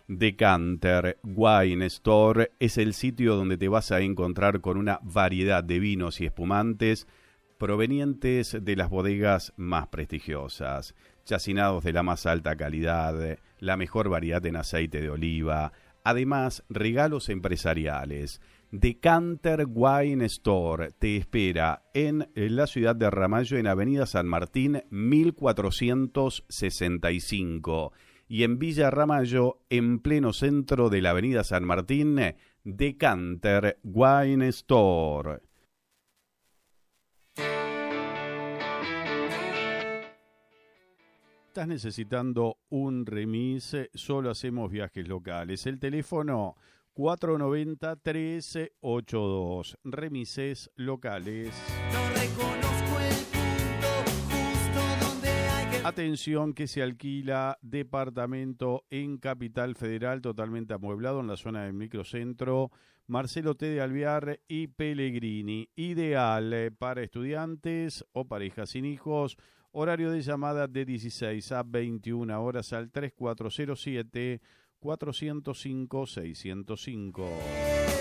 Decanter Wine Store es el sitio donde te vas a encontrar con una variedad de vinos y espumantes provenientes de las bodegas más prestigiosas, chacinados de la más alta calidad, la mejor variedad en aceite de oliva, además regalos empresariales. Decanter Wine Store te espera en la ciudad de Ramallo, en Avenida San Martín 1465, y en Villa Ramallo, en pleno centro de la Avenida San Martín, Decanter Wine Store. ¿Estás necesitando un remis? Solo hacemos viajes locales. El teléfono 490-1382. Remises locales. No reconozco el punto justo donde hay que... Atención, que se alquila departamento en Capital Federal, totalmente amueblado en la zona del microcentro. Marcelo T. de Alvear y Pellegrini. Ideal para estudiantes o parejas sin hijos. Horario de llamada de 16 a 21 horas al 3407-405-605.